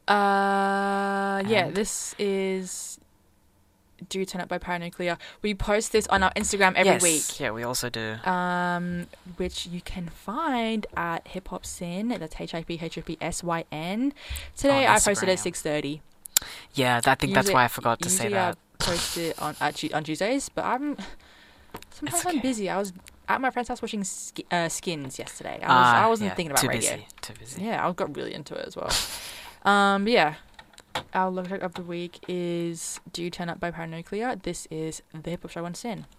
Yeah, this is Do Turn Up by Paranuclear. We post this on our Instagram every week. Yeah, we also do. Which you can find at Hip Hop Sin. That's HIPHOPSYN. Today I posted at 6:30. Yeah, I think that's why I forgot to say that. I post it on Tuesdays, but sometimes I'm busy. I was at my friend's house watching Skins yesterday. I wasn't thinking about radio. Too busy. Yeah, I got really into it as well. Yeah. Our look of the week is Do Turn Up by Paranuclear. This is the Hip Hop Show on Sin.